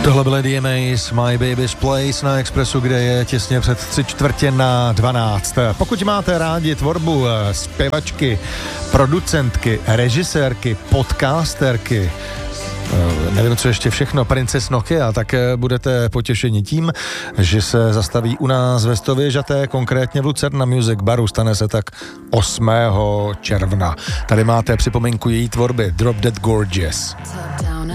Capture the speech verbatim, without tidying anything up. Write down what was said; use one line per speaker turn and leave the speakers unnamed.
Tohle byl D M A s My Baby's Place na Expressu, kde je těsně před tři čtvrtě na dvanáct. Pokud máte rádi tvorbu zpěvačky, producentky, režisérky, podcasterky, nevím, co ještě všechno, Princess Nokia, tak budete potěšeni tím, že se zastaví u nás ve Stově žaté, konkrétně v Lucerna Music Baru, stane se tak osmého června. Tady máte připomínku její tvorby Drop Dead Gorgeous.